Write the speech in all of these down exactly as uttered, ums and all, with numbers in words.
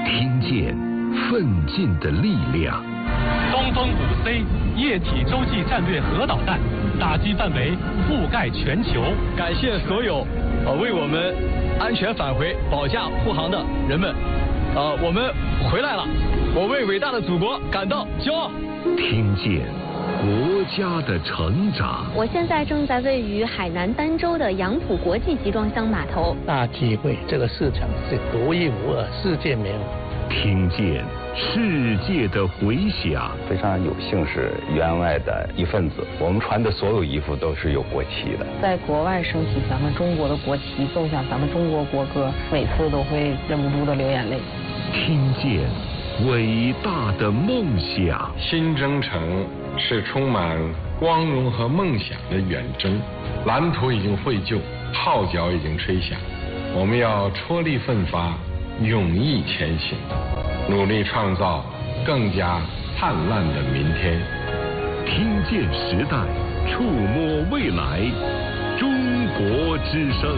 听见奋进的力量。 东风五 C 液体洲际战略核导弹打击范围覆盖全球。 感谢所有呃为我们安全返回保驾护航的人们，呃，我们回来了，我为伟大的祖国感到骄傲。 听见国家的成长。 我现在正在位于海南儋州的杨浦国际集装箱码头。 大机会，这个市场是独一无二，世界没有。 听见世界的回响。 非常有幸是员外的一份子，我们穿的所有衣服都是有国旗的。 在国外升起咱们中国的国旗，奏响咱们中国国歌，每次都会忍不住的流眼泪。 听见伟大的梦想。 新征程是充满光荣和梦想的远征，蓝图已经绘就，号角已经吹响，我们要踔厉奋发，勇毅前行，努力创造更加灿烂的明天。 听见时代，触摸未来，中国之声。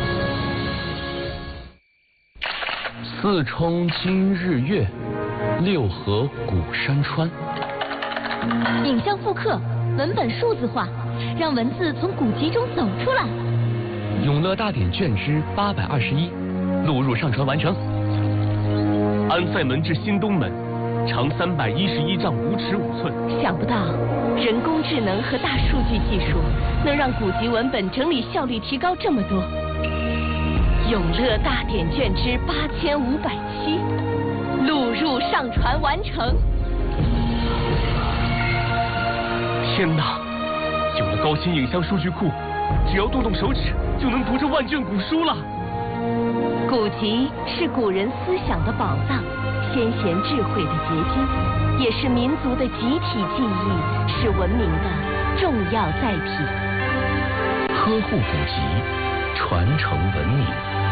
四冲今日月，六合古山川。 影像复刻，文本数字化，让文字从古籍中走出来。 永乐大典卷之八百二十一，录入上传完成。安塞门至新东门，长三百一十一丈五尺五寸。 想不到，人工智能和大数据技术能让古籍文本整理效率提高这么多。永乐大典卷之八千五百七，录入上传完成。 天哪！有了高清影像数据库，只要动动手指就能读这万卷古书了。 古籍是古人思想的宝藏，先贤智慧的结晶，也是民族的集体记忆，是文明的重要载体。 呵护古籍，传承文明。